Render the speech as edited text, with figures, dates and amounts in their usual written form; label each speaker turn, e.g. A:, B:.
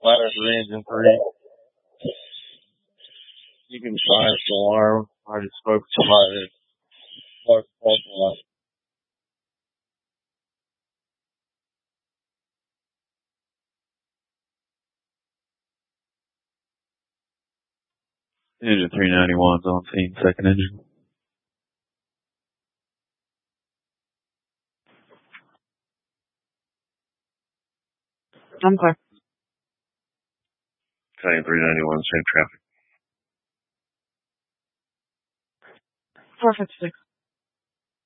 A: ladder 3, engine 3. You can silence the alarm. I just spoke to somebody. Engine 391's on scene, second engine.
B: I'm clear.
A: County 391, same traffic.
B: 456.